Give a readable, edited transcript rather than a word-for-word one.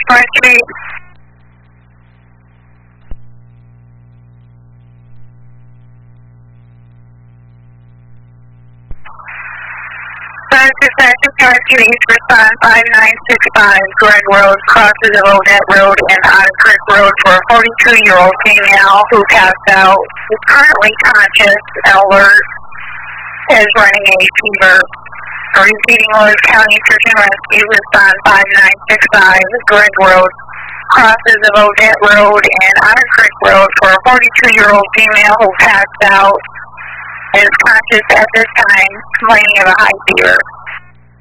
Park Street. Dispatch Park Street, respond 5965 Greg Road, crosses of Odette Road and Otter Creek Road for a 42-year-old female who passed out, is currently conscious, alert, is running a fever. Repeating Lewis County Search and Rescue, respond 5965 Greg Road, crosses of Odette Road and Otter Creek Road for a 42-year-old female who passed out, is conscious at this time, complaining of a high fever.